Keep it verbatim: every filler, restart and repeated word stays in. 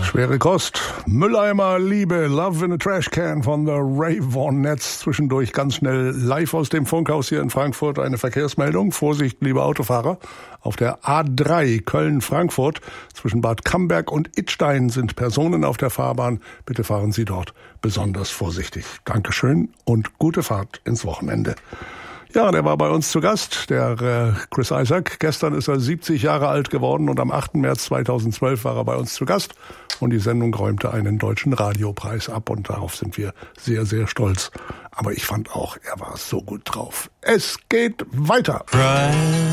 Schwere Kost. Mülleimer Liebe, Love in a Trash Can von The Raveonettes. Zwischendurch ganz schnell live aus dem Funkhaus hier in Frankfurt eine Verkehrsmeldung. Vorsicht, liebe Autofahrer. Auf der A drei Köln-Frankfurt zwischen Bad Camberg und Idstein sind Personen auf der Fahrbahn. Bitte fahren Sie dort besonders vorsichtig. Dankeschön und gute Fahrt ins Wochenende. Ja, der war bei uns zu Gast, der äh, Chris Isaak. Gestern ist er siebzig Jahre alt geworden und am achten März zweitausendzwölf war er bei uns zu Gast. Und die Sendung räumte einen deutschen Radiopreis ab und darauf sind wir sehr, sehr stolz. Aber ich fand auch, er war so gut drauf. Es geht weiter.